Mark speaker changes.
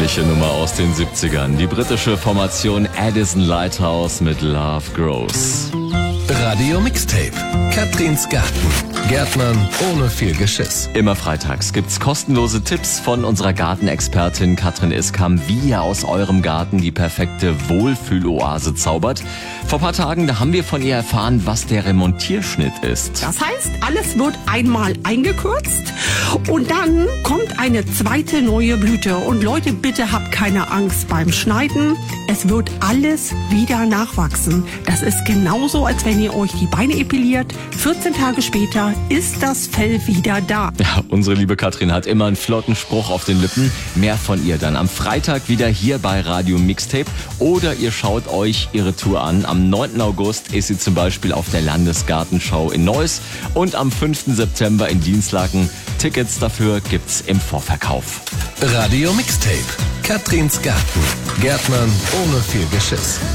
Speaker 1: herrliche Nummer aus den 70ern. Die britische Formation Addison Lighthouse mit Love Grows.
Speaker 2: Radio Mixtape. Katrins Garten. Gärtnern ohne viel Geschiss.
Speaker 1: Immer freitags gibt's kostenlose Tipps von unserer Gartenexpertin Katrin Iskam, wie ihr aus eurem Garten die perfekte Wohlfühloase zaubert. Vor ein paar Tagen, da haben wir von ihr erfahren, was der Remontierschnitt ist.
Speaker 3: Das heißt, alles wird einmal eingekürzt und dann kommt eine zweite neue Blüte. Und Leute, bitte habt keine Angst beim Schneiden. Es wird alles wieder nachwachsen. Das ist genauso, als wenn ihr euch die Beine epiliert. 14 Tage später ist das Fell wieder da.
Speaker 1: Ja, unsere liebe Katrin hat immer einen flotten Spruch auf den Lippen. Mehr von ihr dann am Freitag wieder hier bei Radio Mixtape. Oder ihr schaut euch ihre Tour an. Am 9. August ist sie zum Beispiel auf der Landesgartenschau in Neuss und am 5. September in Dinslaken. Tickets dafür gibt's im Vorverkauf.
Speaker 2: Radio Mixtape. Katrins Garten. Gärtnern ohne viel Geschiss.